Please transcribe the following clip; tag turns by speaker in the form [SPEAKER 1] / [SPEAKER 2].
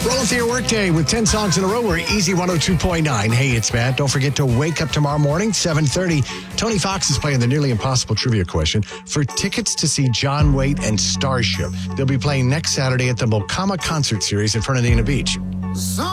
[SPEAKER 1] Rolling through your workday with 10 songs in a row. We're Easy 102.9. Hey, it's Matt. Don't forget to wake up tomorrow morning, 7:30. Tony Fox is playing the Nearly Impossible Trivia Question for tickets to see John Waite and Starship. They'll be playing next Saturday at the Mokama Concert Series in Fernandina Beach.